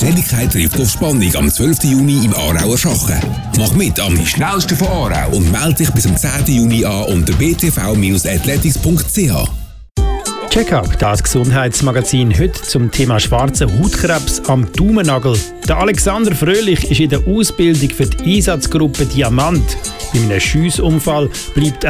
Schnelligkeit trifft auf Spannung am 12. Juni im Aarauer Schachen. Mach mit am Schnellsten von Aarau und melde dich bis zum 10. Juni an unter btv-athletics.ch. Check-up, das Gesundheitsmagazin heute zum Thema schwarzen Hautkrebs am Daumennagel. Der Alexander Fröhlich ist in der Ausbildung für die Einsatzgruppe Diamant. Bei einem Schiessunfall bleibt